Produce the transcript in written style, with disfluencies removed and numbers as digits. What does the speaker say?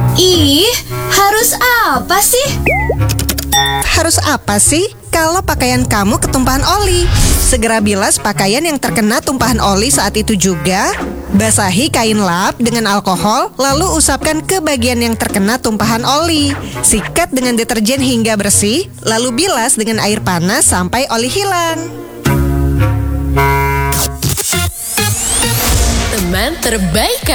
Ih, harus apa sih? Harus apa sih? Kalau pakaian kamu ketumpahan oli, segera bilas pakaian yang terkena tumpahan oli saat itu juga. Basahi kain lap dengan alkohol, lalu usapkan ke bagian yang terkena tumpahan oli. Sikat dengan deterjen hingga bersih, lalu bilas dengan air panas sampai oli hilang. Teman terbaik